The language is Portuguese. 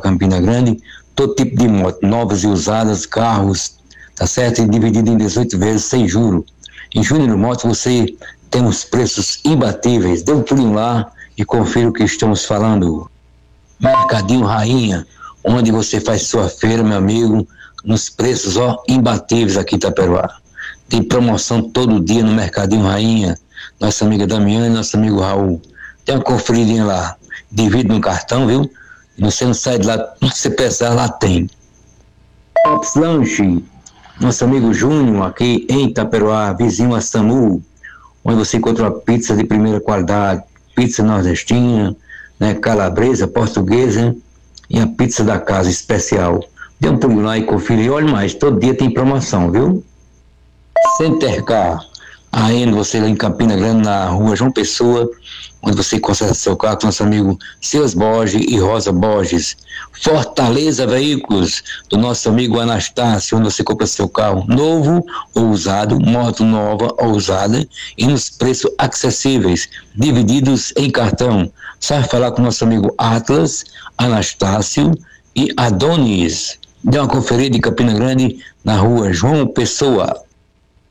Campina Grande, todo tipo de moto, novas e usadas, carros, tá certo? E dividido em 18 vezes sem juro. Em Júnior Motos você tem uns preços imbatíveis. Dê um pulinho lá e confira o que estamos falando. Mercadinho Rainha, onde você faz sua feira, meu amigo, nos preços, ó, imbatíveis aqui em Itaperuá. Tem promoção todo dia no Mercadinho Rainha. Nossa amiga Damiana e nosso amigo Raul. Tem uma conferidinha lá. Divide no cartão, viu? Você não sai de lá, tudo que você precisar lá tem. Ops Lanche, nosso amigo Júnior, aqui em Itaperuá, vizinho a SAMU, onde você encontra uma pizza de primeira qualidade, pizza nordestina, né, calabresa, portuguesa e a pizza da casa especial. Dê um pulinho lá e confira e olha mais, todo dia tem promoção, viu? Centercar, ainda você lá em Campina Grande, na rua João Pessoa, onde você conserta seu carro com nosso amigo Seus Borges e Rosa Borges. Fortaleza Veículos, do nosso amigo Anastácio, onde você compra seu carro novo ou usado, moto nova ou usada, e nos preços acessíveis, divididos em cartão. Sabe falar com nosso amigo Atlas, Anastácio e Adonis. Dê uma conferida em Campina Grande, na rua João Pessoa.